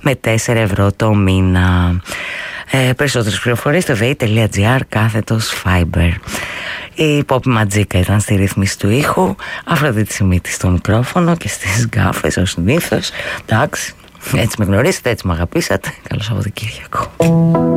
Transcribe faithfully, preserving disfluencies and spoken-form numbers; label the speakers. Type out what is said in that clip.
Speaker 1: με τέσσερα ευρώ το μήνα. Ε, περισσότερες πληροφορίες στο vei.gr κάθετος Fiber. Η Poppy Magica ήταν στη ρύθμιση του ήχου, Αφροδίτη Σιμίτη στο μικρόφωνο και στις γκάφες ως συνήθως. Εντάξει, έτσι με γνωρίσετε, έτσι με αγαπήσατε. Καλό Σαββατοκύριακο.